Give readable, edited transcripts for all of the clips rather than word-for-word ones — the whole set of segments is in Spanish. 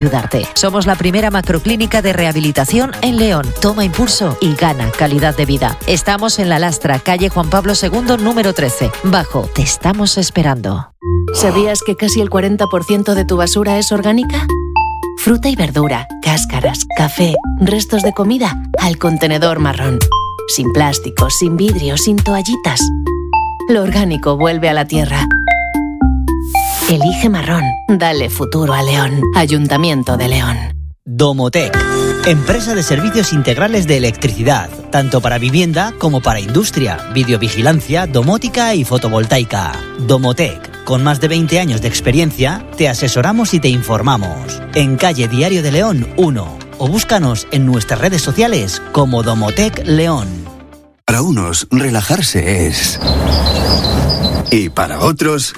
ayudarte. Somos la primera macroclínica de rehabilitación en León. Toma impulso y gana calidad de vida. Estamos en La Lastra, calle Juan Pablo II, número 13. Bajo, te estamos esperando. ¿Sabías que casi el 40% de tu basura es orgánica? Fruta y verdura, cáscaras, café, restos de comida, al contenedor marrón. Sin plásticos, sin vidrio, sin toallitas. Lo orgánico vuelve a la tierra. Elige marrón. Dale futuro a León. Ayuntamiento de León. Domotec, empresa de servicios integrales de electricidad, tanto para vivienda como para industria, videovigilancia, domótica y fotovoltaica. Domotec, con más de 20 años de experiencia, te asesoramos y te informamos. En calle Diario de León 1 o búscanos en nuestras redes sociales como Domotec León. Para unos, relajarse es... Y para otros...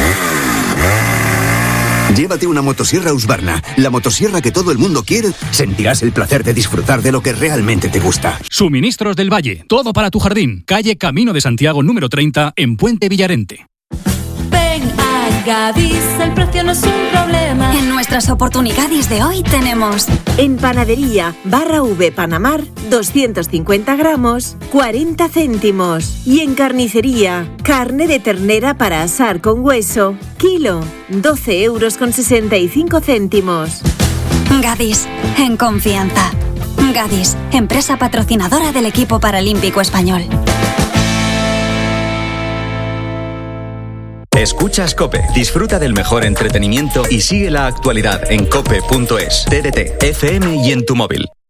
Llévate una motosierra Husqvarna, la motosierra que todo el mundo quiere. Sentirás el placer de disfrutar de lo que realmente te gusta. Suministros del Valle, todo para tu jardín. Calle Camino de Santiago número 30 en Puente Villarente. Ven a Gadis, el precio no es un problema. En nuestras oportunidades de hoy tenemos... En panadería, barra V Panamar, 250 gramos, 40 céntimos. Y en carnicería, carne de ternera para asar con hueso, kilo, 12,65 €. Gadis, en confianza. Gadis, empresa patrocinadora del equipo paralímpico español. Escuchas COPE. Disfruta del mejor entretenimiento y sigue la actualidad en cope.es, TDT, FM y en tu móvil.